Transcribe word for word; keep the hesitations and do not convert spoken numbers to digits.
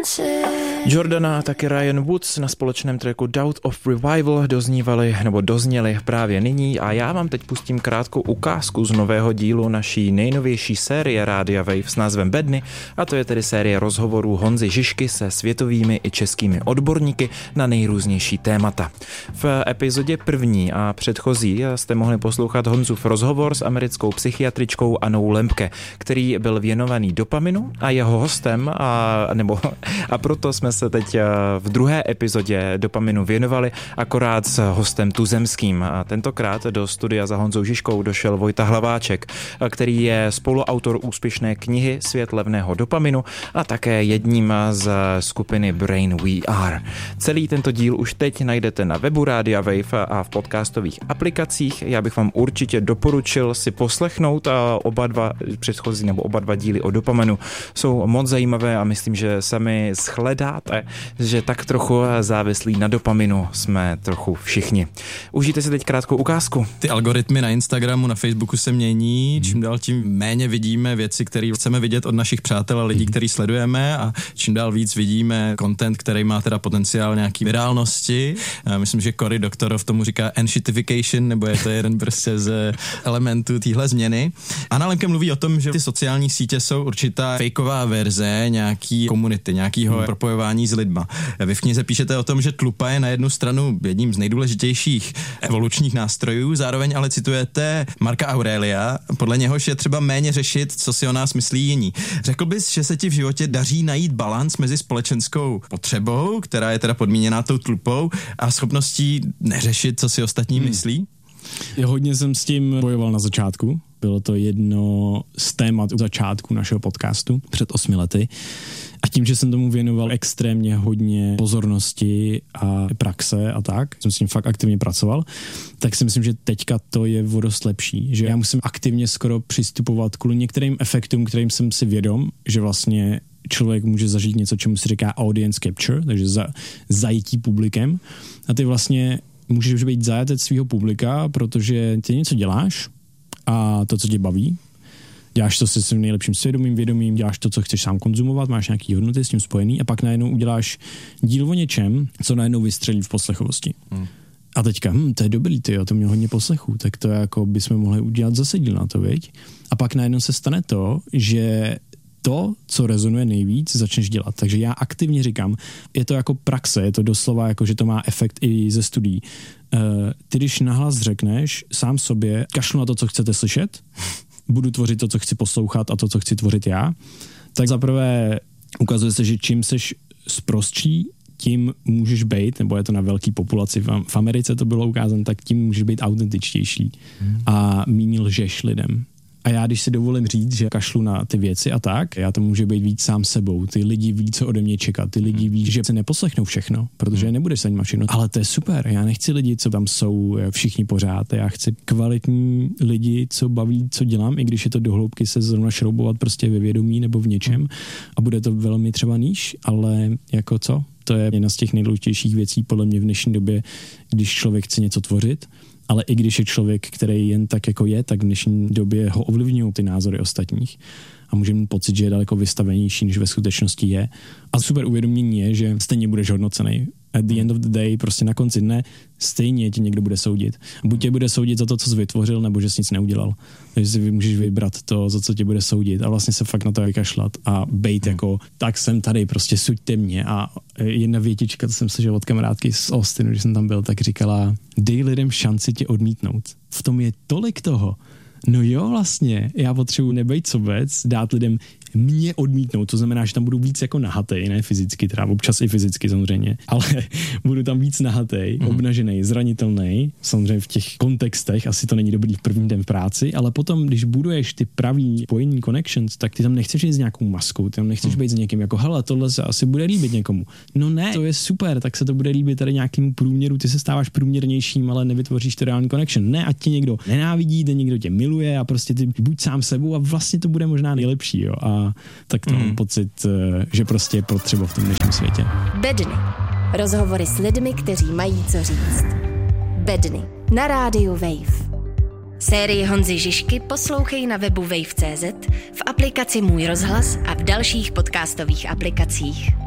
Jordana a taky Ryan Woods na společném tracku Doubt of Revival doznívali nebo dozněli právě nyní a já vám teď pustím krátkou ukázku z nového dílu naší nejnovější série Rádia Wave s názvem Bedny, a to je tedy série rozhovorů Honzy Žižky se světovými i českými odborníky na nejrůznější témata. V epizodě první a předchozí jste mohli poslouchat Honzův rozhovor s americkou psychiatričkou Annou Lempke, který byl věnovaný dopaminu a jeho hostem a, nebo, a proto jsme se teď v druhé epizodě dopaminu věnovali, akorát s hostem tuzemským. A tentokrát do studia za Honzou Žižkou došel Vojta Hlaváček, který je spoluautor úspěšné knihy Svět levného dopaminu a také jedním z skupiny Brain We Are. Celý tento díl už teď najdete na webu Rádia Wave a v podcastových aplikacích. Já bych vám určitě doporučil si poslechnout a oba dva předchozí nebo oba dva díly o dopaminu jsou moc zajímavé a myslím, že sami shledáte, že tak trochu závislí na dopaminu jsme trochu všichni. Užijte si teď krátkou ukázku. Ty algoritmy na Instagramu, na Facebooku se mění, čím dál tím méně vidíme věci, které chceme vidět od našich přátel a lidí, který sledujeme, a čím dál víc vidíme content, který má teda potenciál nějaký virálnosti. Já myslím, že Cory Doctorow tomu říká enshitification, nebo je to jeden prostě z elementů téhle změny. Anna Lempke mluví o tom, že ty sociální sítě jsou určitá fejková verze nějaký komunity, nějakého hmm. propojování s lidma. Vy v knize píšete o tom, že tlupa je na jednu stranu jedním z nejdůležitějších evolučních nástrojů, zároveň ale citujete Marka Aurelia, podle něhož je třeba méně řešit, co si o nás myslí jiní. Řekl bys, že se ti v životě daří najít balans mezi společenskou potřebou, která je teda podmíněná tou tlupou, a schopností neřešit, co si ostatní hmm. myslí? Já hodně jsem s tím bojoval na začátku. Bylo to jedno z témat u začátku našeho podcastu před osmi lety. A tím, že jsem tomu věnoval extrémně hodně pozornosti a praxe a tak, jsem s tím fakt aktivně pracoval, tak si myslím, že teďka to je o dost lepší. Že já musím aktivně skoro přistupovat kvůli některým efektům, kterým jsem si vědom, že vlastně člověk může zažít něco, čemu se říká audience capture, takže za, zajití publikem. A ty vlastně můžeš být zajatec svého publika, protože ty něco děláš a to, co tě baví, děláš to se svým nejlepším svědomím, vědomím, děláš to, co chceš sám konzumovat, máš nějaký hodnoty s tím spojený, a pak najednou uděláš díl o něčem, co najednou vystřelí v poslechovosti. Hmm. A teďka, hm, to je dobrý, tyjo, to mělo hodně poslechů, tak to jako bychom mohli udělat zase díl na to, viď? A pak najednou se stane to, že to, co rezonuje nejvíc, začneš dělat. Takže já aktivně říkám, je to jako praxe, je to doslova jako, že to má efekt i ze studií. Uh, ty, když nahlas řekneš sám sobě, kašlu na to, co chcete slyšet, budu tvořit to, co chci poslouchat, a to, co chci tvořit já, tak zaprvé ukazuje se, že čím seš sprostší, tím můžeš být, nebo je to na velký populaci, v Americe to bylo ukázáno, tak tím můžeš být autentičtější hmm. a míň lžeš lidem. A já, když si dovolím říct, že kašlu na ty věci a tak, já to může být víc sám sebou. Ty lidi ví, co ode mě čekat. Ty lidi ví, že se neposlechnou všechno, protože nebudeš se nimi všechno. Ale to je super. Já nechci lidi, co tam jsou všichni pořád. Já chci kvalitní lidi, co baví, co dělám, i když je to do hloubky se zrovna šroubovat prostě ve vědomí nebo v něčem. A bude to velmi třeba níž, ale jako co? To je jedna z těch nejdůležitějších věcí podle mě v dnešní době, když člověk chce něco tvořit. Ale i když je člověk, který jen tak jako je, tak v dnešní době ho ovlivňují ty názory ostatních a může mít pocit, že je daleko vystavenější, než ve skutečnosti je. A super uvědomění je, že stejně budeš hodnocený. At the end of the day, prostě na konci dne, stejně tě někdo bude soudit. Buď tě bude soudit za to, co jsi vytvořil, nebo že jsi nic neudělal. Takže si můžeš vybrat to, za co tě bude soudit, a vlastně se fakt na to vykašlat a bejt jako, tak jsem tady, prostě suďte mě. A jedna větička, to jsem slyšel od kamarádky z Austinu, když jsem tam byl, tak říkala, dej lidem šanci tě odmítnout. V tom je tolik toho. No jo, vlastně, já potřebuji nebejt sobec, dát lidem mě odmítnout, to znamená, že tam budu víc jako nahatej, ne fyzicky, teda občas i fyzicky samozřejmě, ale budu tam víc nahatej, mm. obnažený, zranitelný, samozřejmě v těch kontextech, asi to není dobrý v první den v práci, ale potom, když buduješ ty pravý spojení connections, tak ty tam nechceš jít s nějakou maskou, ty tam nechceš mm. být s někým jako, hele, tohle se asi bude líbit někomu. No ne, to je super, tak se to bude líbit tady nějakému průměru, ty se stáváš průměrnějším, ale nevytvoříš to reálný connection. Ne, ať tě někdo nenávidí, ten někdo tě miluje a prostě ty buď sám sebou a vlastně to bude možná nejlepší, jo. A tak to mm. mám pocit, že prostě je potřeba v tom dnešním světě. Bedny. Rozhovory s lidmi, kteří mají co říct. Bedny. Na rádiu Wave. Sérii Honzy Žižky poslouchej na webu wave tečka cé zet, v aplikaci Můj rozhlas a v dalších podcastových aplikacích.